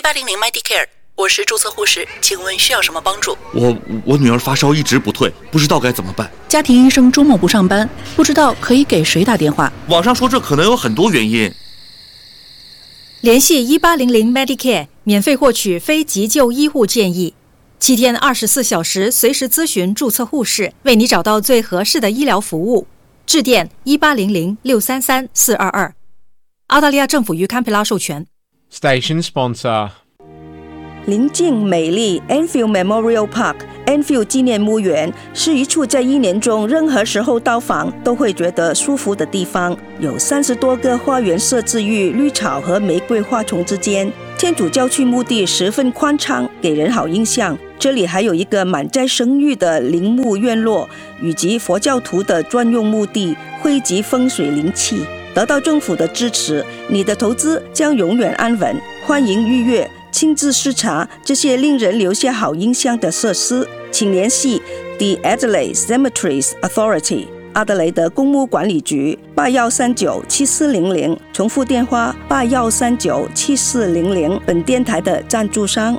1800 Medicare， 我是注册护士，请问需要什么帮助？ 我女儿发烧一直不退，不知道该怎么办。 家庭医生周末不上班，不知道可以给谁打电话。 网上说这可能有很多原因。 联系1800 Medicare， 免费获取非急救医护建议，7天24小时随时咨询注册护士，为你找到最合适的医疗服务。致电1800 633 422。澳大利亚政府于堪培拉授权。 Station sponsor。 临近美丽 Enfield Memorial Park Enfield 纪念墓园是一处在一年中任何时候到访都会觉得舒服的地方，有30多个花园设置于绿草和玫瑰花丛之间。天主教区墓地十分宽敞，给人好印象。这里还有一个满载生育的陵墓院落，以及佛教徒的专用墓地，汇集风水灵气。得到政府的支持，你的投资将永远安稳。欢迎预约，亲自视察这些令人留下好印象的设施，请联系 The Adelaide Cemeteries Authority 阿德雷德公墓管理局81397400，重复电话81397400。本电台的赞助商。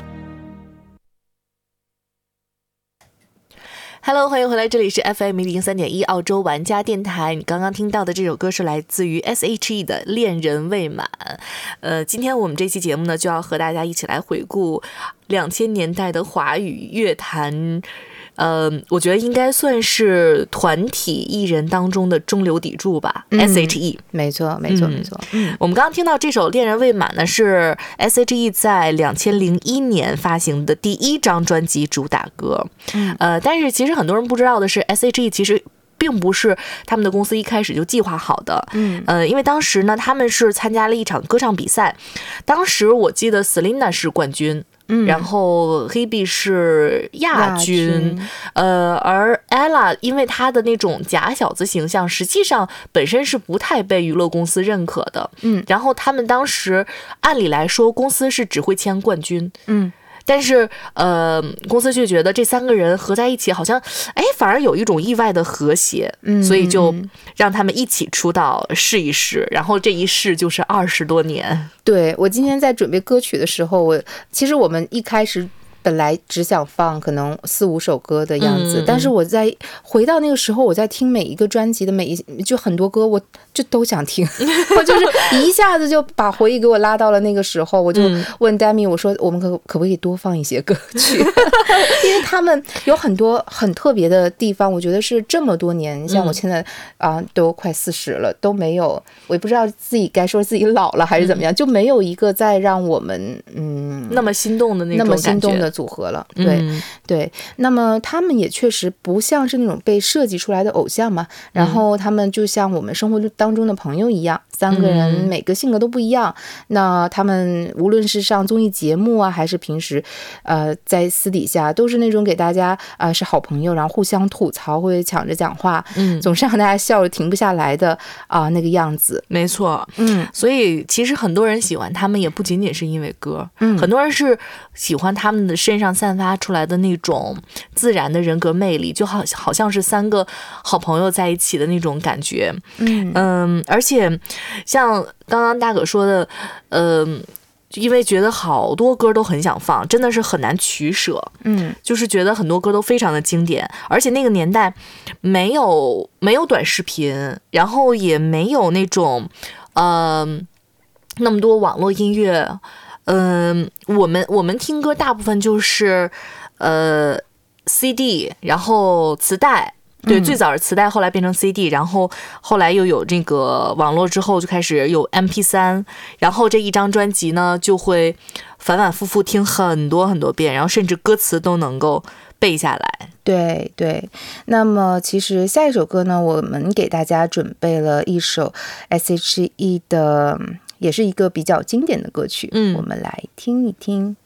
Hello， 欢迎回来，这里是 FM 103.1澳洲玩家电台。你刚刚听到的这首歌是来自于 SHE 的《恋人未满》。今天我们这期节目呢，就要和大家一起来回顾2000年代的华语乐坛。我觉得应该算是团体艺人当中的中流砥柱吧。SHE， 没错。 我们刚刚听到这首《恋人未满》呢，是 SHE 在2001年发行的第一张专辑主打歌。但是其实很多人不知道的是 ，SHE 其实并不是他们的公司一开始就计划好的。因为当时呢，他们是参加了一场歌唱比赛，当时我记得 Selina 是冠军。然后黑碧是亚军，而 Ella 因为她的那种假小子形象，实际上本身是不太被娱乐公司认可的。然后他们当时按理来说，公司是只会签冠军。但是公司却觉得这3个人合在一起好像反而有一种意外的和谐，所以就让他们一起出道试一试，然后这一试就是20多年。 对，我今天在准备歌曲的时候，其实我们一开始本来只想放可能4、5首歌的样子，但是我在回到那个时候，我在听每一个专辑的就很多歌，我就都想听，我就是一下子就把回忆给我拉到了那个时候。我就问 Demi， 我说我们可不可以多放一些歌曲，因为他们有很多很特别的地方，我觉得是这么多年，像我现在都快40了，都没有，我也不知道自己该说自己老了还是怎么样，就没有一个再让我们那么心动的那种感觉，那么心动的组合了。对，那么他们也确实不像是那种被设计出来的偶像嘛，然后他们就像我们生活当中的朋友一样，3个人每个性格都不一样。那他们无论是上综艺节目啊，还是平时在私底下，都是那种给大家是好朋友，然后互相吐槽，会抢着讲话，总是让大家笑着停不下来的那个样子。 没错，所以其实很多人喜欢他们，也不仅仅是因为歌，很多人是喜欢他们的身上散发出来的那种自然的人格魅力，就好像是3个好朋友在一起的那种感觉。而且像刚刚大可说的，因为觉得好多歌都很想放，真的是很难取舍。就是觉得很多歌都非常的经典，而且那个年代没有短视频，然后也没有那种那么多网络音乐。我们听歌大部分就是CD， 然后磁带。对，最早是磁带，后来变成 CD， 然后后来又有这个网络之后就开始有 MP3， 然后这一张专辑呢就会反反复复听很多很多遍，然后甚至歌词都能够背下来。 对，那么其实下一首歌呢，我们给大家准备了一首 SHE 的，也是一个比较经典的歌曲，我们来听一听。